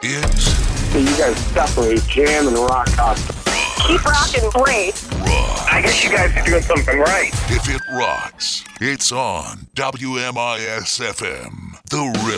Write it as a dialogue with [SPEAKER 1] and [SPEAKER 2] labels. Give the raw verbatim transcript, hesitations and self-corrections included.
[SPEAKER 1] It's
[SPEAKER 2] So you guys separate jam and rock constantly.
[SPEAKER 3] Keep rocking, great.
[SPEAKER 1] rock.
[SPEAKER 2] I guess you guys are doing something right.
[SPEAKER 1] If it rocks, it's on W M I S F M. The River.